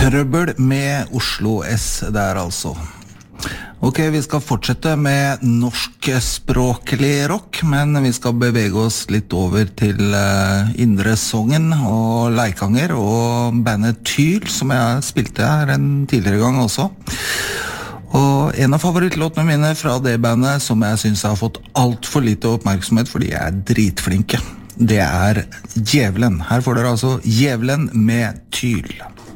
Trøbbel med Oslo S der altså. Ok, vi skal fortsette med norskspråklig rock, men vi skal bevege oss litt over til Indre Sogn og Leikanger og bandet Tyl, som jeg spilte her en tidligere gang også. Og en av favorittlåtene mine fra det bandet som jeg synes har fått alt for lite oppmerksomhet fordi jeg er dritflinke, det er Djevelen. Her får dere altså Djevelen med Tyl.